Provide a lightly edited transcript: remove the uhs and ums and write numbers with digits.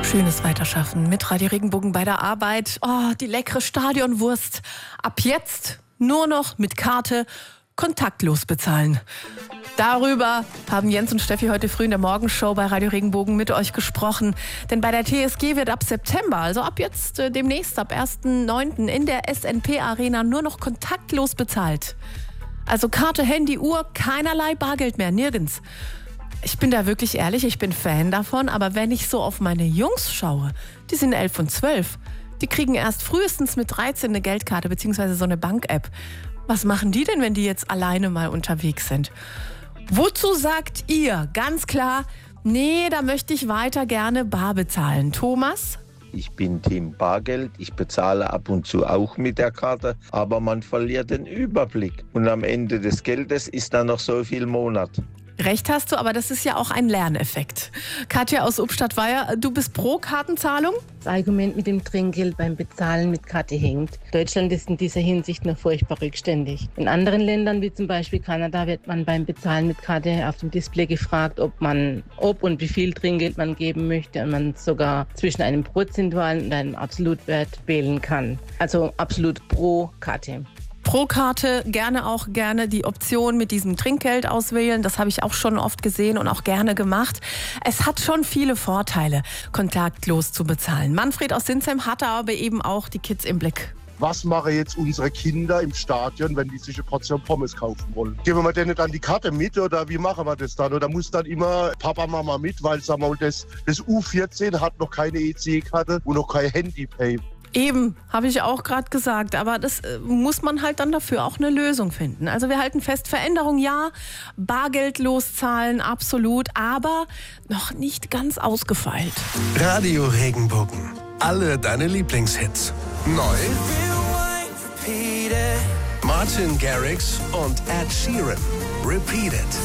Schönes Weiterschaffen mit Radio Regenbogen bei der Arbeit. Oh, die leckere Stadionwurst. Ab jetzt nur noch mit Karte kontaktlos bezahlen. Darüber haben Jens und Steffi heute früh in der Morgenshow bei Radio Regenbogen mit euch gesprochen. Denn bei der TSG wird ab September, also ab jetzt demnächst, ab 1.9. in der SNP Arena nur noch kontaktlos bezahlt. Also Karte, Handy, Uhr, keinerlei Bargeld mehr, nirgends. Ich bin da wirklich ehrlich, ich bin Fan davon, aber wenn ich so auf meine Jungs schaue, die sind 11 und 12, die kriegen erst frühestens mit 13 eine Geldkarte bzw. so eine Bank-App. Was machen die denn, wenn die jetzt alleine mal unterwegs sind? Wozu sagt ihr ganz klar, nee, da möchte ich weiter gerne bar bezahlen? Thomas? Ich bin Team Bargeld, ich bezahle ab und zu auch mit der Karte, aber man verliert den Überblick. Und am Ende des Geldes ist dann noch so viel Monat. Recht hast du, aber das ist ja auch ein Lerneffekt. Katja aus Ubstadt-Weiher, du bist pro Kartenzahlung? Das Argument mit dem Trinkgeld beim Bezahlen mit Karte hinkt. Deutschland ist in dieser Hinsicht noch furchtbar rückständig. In anderen Ländern, wie zum Beispiel Kanada, wird man beim Bezahlen mit Karte auf dem Display gefragt, ob und wie viel Trinkgeld man geben möchte und man sogar zwischen einem prozentualen und einem Absolutwert wählen kann. Also absolut pro Karte. Pro Karte gerne die Option mit diesem Trinkgeld auswählen. Das habe ich auch schon oft gesehen und auch gerne gemacht. Es hat schon viele Vorteile, kontaktlos zu bezahlen. Manfred aus Sinsheim hatte aber eben auch die Kids im Blick. Was machen jetzt unsere Kinder im Stadion, wenn die sich eine Portion Pommes kaufen wollen? Geben wir denen dann die Karte mit oder wie machen wir das dann? Oder muss dann immer Papa, Mama mit, weil sagen wir mal, das U14 hat noch keine EC-Karte und noch kein Handypay. Eben, habe ich auch gerade gesagt, aber das muss man halt dann dafür auch eine Lösung finden. Also wir halten fest, Veränderung ja, bargeldlos zahlen absolut, aber noch nicht ganz ausgefeilt. Radio Regenbogen, alle deine Lieblingshits. Neu Martin Garrix und Ed Sheeran. Repeat It.